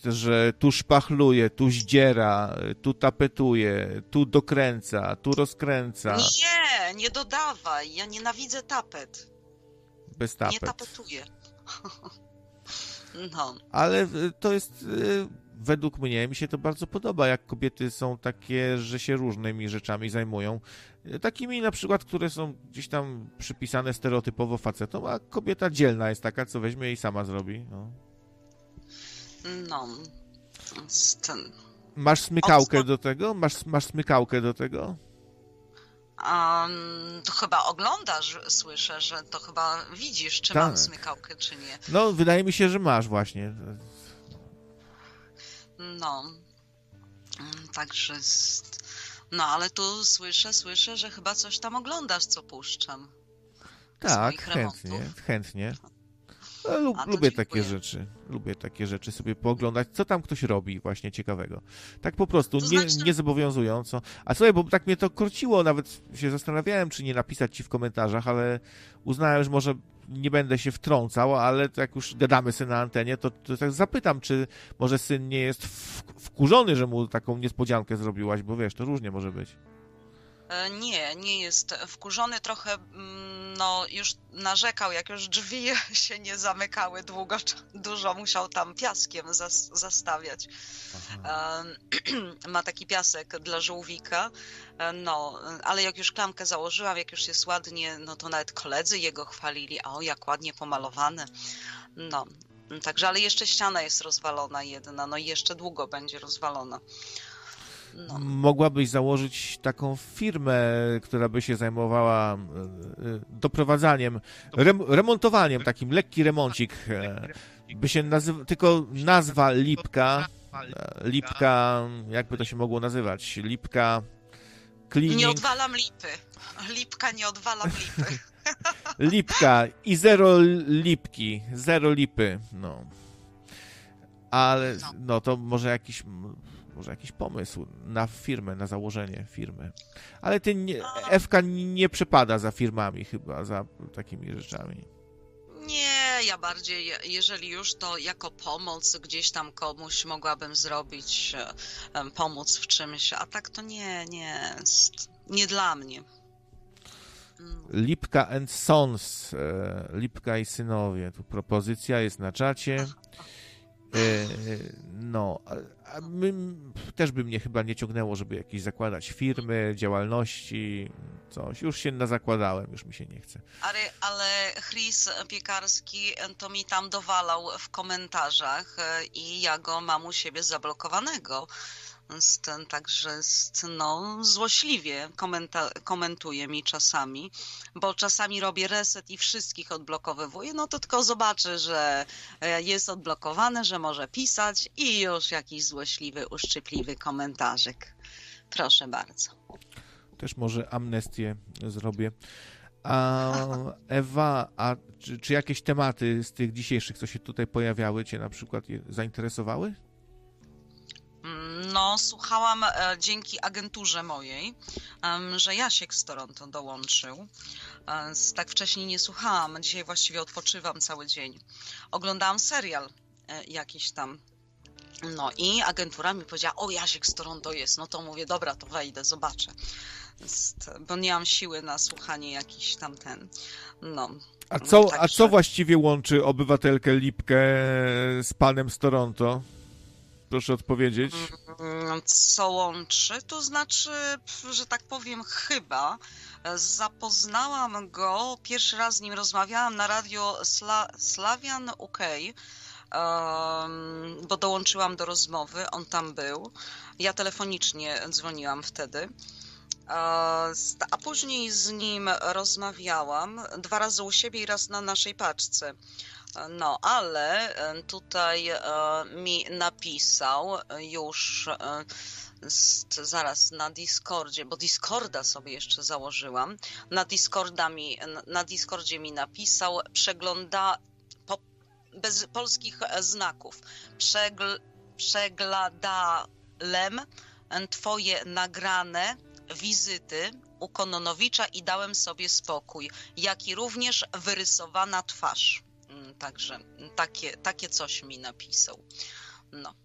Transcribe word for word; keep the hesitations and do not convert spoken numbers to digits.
że tu szpachluje, tu zdziera, tu tapetuje, tu dokręca, tu rozkręca. Nie, nie dodawaj. Ja nienawidzę tapet. Bez tapet. Nie tapetuję. No. Ale to jest, według mnie, mi się to bardzo podoba, jak kobiety są takie, że się różnymi rzeczami zajmują. Takimi na przykład, które są gdzieś tam przypisane stereotypowo facetom, a kobieta dzielna jest taka, co weźmie i sama zrobi. No. No. Ten... Masz smykałkę do tego? Masz, masz smykałkę do tego? Um, to chyba oglądasz, słyszę, że to chyba widzisz, czy tak. mam smykałkę, czy nie. No, wydaje mi się, że masz właśnie. No. Także... No, ale tu słyszę, słyszę, że chyba coś tam oglądasz, co puszczam. Tak, chętnie, chętnie. No, lub, lubię dziękuję. takie rzeczy. Lubię takie rzeczy sobie pooglądać, co tam ktoś robi właśnie ciekawego. Tak po prostu, to nie, znaczy... niezobowiązująco. A słuchaj, bo tak mnie to korciło, nawet się zastanawiałem, czy nie napisać ci w komentarzach, ale uznałem, że może nie będę się wtrącał, ale jak już gadamy sobie na antenie, to, to tak zapytam, czy może syn nie jest w, wkurzony, że mu taką niespodziankę zrobiłaś, bo wiesz, to różnie może być. Nie, nie jest wkurzony, trochę no już narzekał, jak już drzwi się nie zamykały długo, dużo musiał tam piaskiem zas, zastawiać. Ma taki piasek dla żółwika, no, ale jak już klamkę założyłam, jak już jest ładnie, no to nawet koledzy jego chwalili, o jak ładnie pomalowane, no. Także, ale jeszcze ściana jest rozwalona jedna, no i jeszcze długo będzie rozwalona. No. Mogłabyś założyć taką firmę, która by się zajmowała doprowadzaniem, rem, remontowaniem, takim lekki remoncik, by się nazywa, tylko nazwa Lipka, Lipka, jakby to się mogło nazywać, Lipka Cleaning. Nie odwalam lipy, Lipka nie odwalam lipy. Lipka i zero lipki, zero lipy, no. Ale, no to może jakiś... Może jakiś pomysł na firmę, na założenie firmy. Ale ty nie, Ewka nie przepada za firmami chyba, za takimi rzeczami. Nie, ja bardziej, jeżeli już, to jako pomoc gdzieś tam komuś mogłabym zrobić, pomóc w czymś, a tak to nie, nie, nie dla mnie. Lipka and Sons, Lipka i synowie, tu propozycja jest na czacie. No, a my, też by mnie chyba nie ciągnęło, żeby jakieś zakładać firmy, działalności, coś. Już się nazakładałem, już mi się nie chce. Ale, ale Chris Piekarski to mi tam dowalał w komentarzach i ja go mam u siebie zablokowanego. Ten, także no, złośliwie komenta- komentuje mi czasami, bo czasami robię reset i wszystkich odblokowywuję, no to tylko zobaczę, że jest odblokowane, że może pisać i już jakiś złośliwy, uszczypliwy komentarzyk. Proszę bardzo. Też może amnestię zrobię. A Ewa, a czy, czy jakieś tematy z tych dzisiejszych, co się tutaj pojawiały, cię na przykład zainteresowały? No, słuchałam e, dzięki agenturze mojej, e, że Jasiek z Toronto dołączył. E, tak wcześniej nie słuchałam, dzisiaj właściwie odpoczywam cały dzień. Oglądałam serial e, jakiś tam. No i agentura mi powiedziała, o Jasiek z Toronto jest, no to mówię, dobra, to wejdę, zobaczę. Jest, bo nie mam siły na słuchanie jakiś tam ten, no. A co, Także... a co właściwie łączy obywatelkę Lipkę z panem z Toronto? Proszę odpowiedzieć. Co łączy? To znaczy, że tak powiem, chyba zapoznałam go, pierwszy raz z nim rozmawiałam na radio Sla- Slavian U K, um, bo dołączyłam do rozmowy, on tam był. Ja telefonicznie dzwoniłam wtedy. A później z nim rozmawiałam dwa razy u siebie i raz na naszej paczce. No, ale tutaj mi napisał już zaraz na Discordzie, bo Discorda sobie jeszcze założyłam. Na, Discorda mi, na Discordzie mi napisał, przegląda po, bez polskich znaków. Przegl, przegladałem twoje nagrane wizyty u Kononowicza i dałem sobie spokój, jak i również wyrysowana twarz. Także takie, takie coś mi napisał. No.